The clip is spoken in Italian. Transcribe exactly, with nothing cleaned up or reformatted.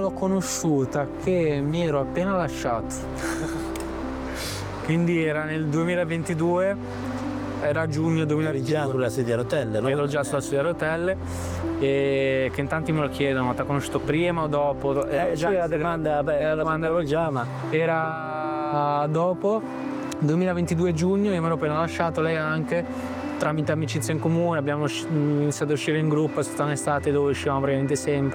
l'ho conosciuta che mi ero appena lasciato. Quindi era nel duemilaventidue, era giugno duemilaventidue. Eri già sulla sedia a rotelle, no? Ero già sulla sedia a rotelle, e che in tanti me lo chiedono: ma ti ha conosciuto prima o dopo? Eh, già la domanda, beh, la domanda ero già, ma era dopo, duemilaventidue giugno, io mi ero appena lasciato, lei anche, tramite amicizia in comune abbiamo iniziato a uscire in gruppo, è stata un'estate dove uscivamo praticamente sempre.